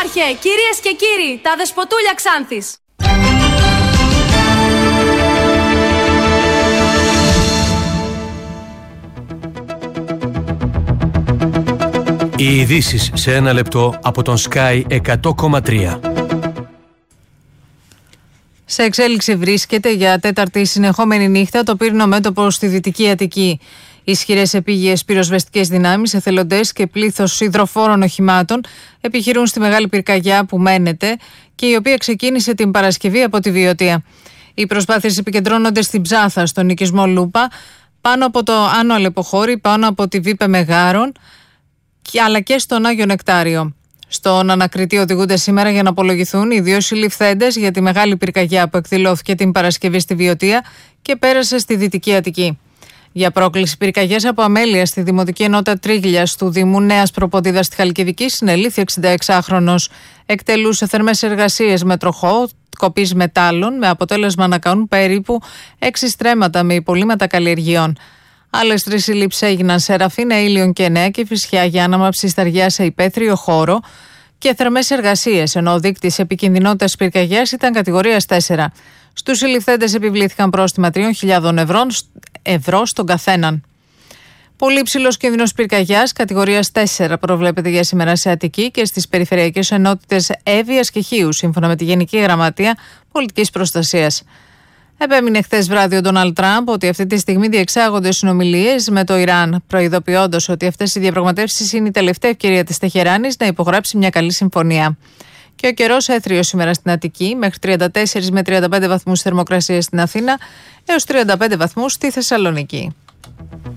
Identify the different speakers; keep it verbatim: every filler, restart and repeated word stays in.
Speaker 1: Δήμαρχε, κυρίες και κύριοι, τα δεσποτούλια Ξάνθης.
Speaker 2: Οι ειδήσεις σε ένα λεπτό από τον Sky εκατό κόμμα τρία.
Speaker 3: Σε εξέλιξη βρίσκεται για τέταρτη συνεχόμενη νύχτα το πύρινο μέτωπο στη Δυτική Αττική. Ισχυρές επίγειες πυροσβεστικές δυνάμεις, εθελοντές και πλήθος υδροφόρων οχημάτων επιχειρούν στη μεγάλη πυρκαγιά που μένεται και η οποία ξεκίνησε την Παρασκευή από τη Βιωτία. Οι προσπάθειες επικεντρώνονται στην Ψάθα, στον οικισμό Λούπα, πάνω από το Άνω Αλεποχώρι, πάνω από τη Βίπε Μεγάρων, αλλά και στον Άγιο Νεκτάριο. Στον ανακριτή οδηγούνται σήμερα για να απολογηθούν οι δύο συλληφθέντες για τη μεγάλη πυρκαγιά που εκδηλώθηκε την Παρασκευή στη Βιωτία και πέρασε στη Δυτική Αττική. Για πρόκληση πυρκαγιάς από αμέλεια στη Δημοτική Ενότητα Τρίγλιας του Δήμου Νέας Προποδίδας στη Χαλκιδική συνελήφθη εξηνταεξάχρονος. Εκτελούσε θερμές εργασίες με τροχό κοπής μετάλλων με αποτέλεσμα να κάνουν περίπου έξι στρέμματα με υπολείμματα καλλιεργειών. Άλλες τρεις συλλήψεις έγιναν σε Ραφίνα, Ήλιον και Νέα και Φυσιά για άναμαψη σταριά σε υπαίθριο χώρο και θερμές εργασίες, ενώ ο δείκτης επικινδυνότητας πυρκαγιάς ήταν κατηγορίας τέσσερα. Στους συλληφθέντες επιβλήθηκαν πρόστιμα τριών χιλιάδων ευρώ, ευρώ στον καθέναν. Πολύ ψηλός κίνδυνος πυρκαγιάς, κατηγορίας τέσσερα, προβλέπεται για σήμερα σε Αττική και στις περιφερειακές ενότητες Εύβοιας και Χίου, σύμφωνα με τη Γενική Γραμματεία Πολιτικής Προστασίας. Επέμεινε χθες βράδυ ο Ντόναλντ Τραμπ ότι αυτή τη στιγμή διεξάγονται συνομιλίες με το Ιράν, προειδοποιώντας ότι αυτές οι διαπραγματεύσεις είναι η τελευταία ευκαιρία της Τεχεράνης να υπογράψει μια καλή συμφωνία. Και ο καιρός έθριος σήμερα στην Αττική, μέχρι τριάντα τέσσερα με τριάντα πέντε βαθμούς θερμοκρασία στην Αθήνα, έως τριάντα πέντε βαθμούς στη Θεσσαλονίκη.